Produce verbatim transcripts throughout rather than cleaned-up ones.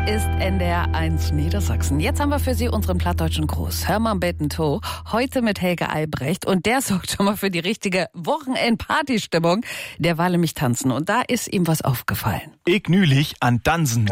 ist N D R eins Niedersachsen. Jetzt haben wir für Sie unseren plattdeutschen Gruß. Hermann Bettentow, heute mit Helge Albrecht. Und der sorgt schon mal für die richtige Wochenend-Partystimmung. Der war nämlich tanzen. Und da ist ihm was aufgefallen. Ich nülich an Dansen.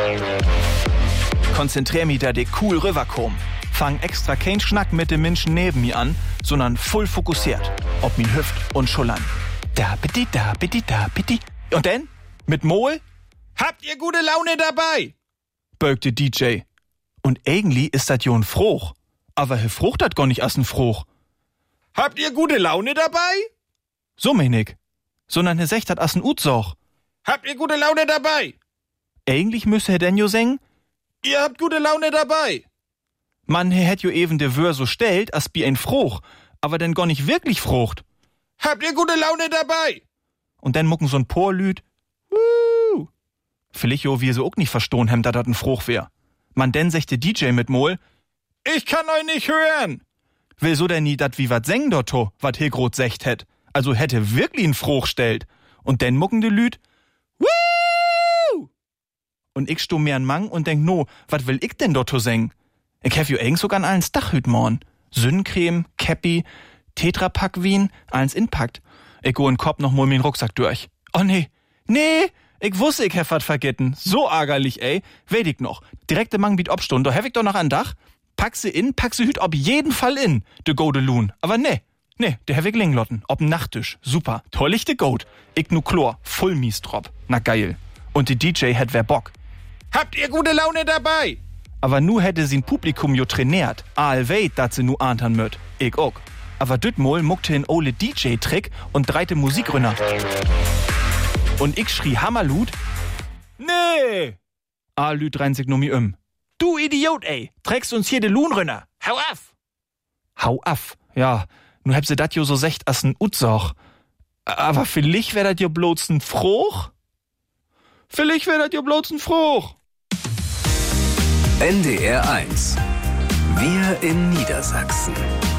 Konzentrier mich, da de cool rüberkomm. Fang extra kein Schnack mit dem Menschen neben mir an, sondern voll fokussiert. Ob mi Hüft und Schullern. Da, bitte, da, bitte, da, bitte. Und denn? Mit Mol? Habt ihr gute Laune dabei? Bögte D J. Und eigentlich ist dat jo ein Froch. Aber he frucht dat gar nicht as ein Froch. Habt ihr gute Laune dabei? So menig. Sondern he secht dat as ein Utsoch. Habt ihr gute Laune dabei? Eigentlich müsse he denn jo singen? Ihr habt gute Laune dabei. Mann, he hätt jo eben de Wör so stellt, as bi ein Froch. Aber denn gar nicht wirklich Frucht. Habt ihr gute Laune dabei? Und dann mucken so'n Porlüd. Wuh! Vielleicht jo wir so auch nicht verstohn hem, dat dat ein Froch wär. Man denn sechte D J mit Mol. Ich kann euch nicht hören. Will so denn nie dat wie wat seng dotto, wat Hilgrot secht hätt. Also hätte wirklich ein Froch stellt. Und denn mucken de Lüd. Wuh! Und ich sto mir an Mang und denk, no, wat will ich denn dotto seng? Ich hef jo eng sogar an allens Dach hüt morn. Sünncreme, Käppi, Tetrapack Wien, allens inpackt. Ich go in Kopf noch mal min Rucksack durch. Oh nee, nee, ich wusste, ich hef wat vergessen. So ärgerlich, ey. Weet ich noch. Direkte Mang biet Obstund, da hef ich doch noch an Dach. Pack sie in, pack sie hüt ob jeden Fall in, de gode Loon. Aber nee, nee, der hef ich Linglotten, ob'n Nachttisch. Super, tollig de Goat. Ich nu Chlor, voll mies drop. Na geil. Und die D J hätt wer Bock. Habt ihr gute Laune dabei? Aber nu hätte sie'n Publikum jo trainiert. Aal weit, dat sie nu ahntern möt. Ich auch. Aber dütmol muckte in ole D J-Trick und dreite Musik rünner. Und ich schrie Hammerlut. Nee! Aal lüt rein sich nur mi um. Du Idiot, ey! Trägst uns hier de Luhn rünner. Hau af! Hau af? Ja, nu heb se dat jo so secht as n Utsoch. Aber vielleicht wär dat jo bloß n Froch? Vielleicht wär dat jo bloß n Froch. N D R eins. Wir in Niedersachsen.